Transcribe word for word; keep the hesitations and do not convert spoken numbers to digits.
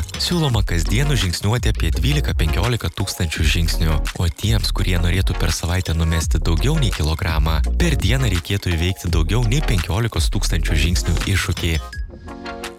Siūloma kasdien žingsniuoti apie dvylika penkiolika tūkstančių žingsnių, o tiems, kurie norėtų per savaitę numesti daugiau nei kilogramą, per dieną reikėtų įveikti daugiau nei penkiolikos tūkstančių žingsnių iššūkį.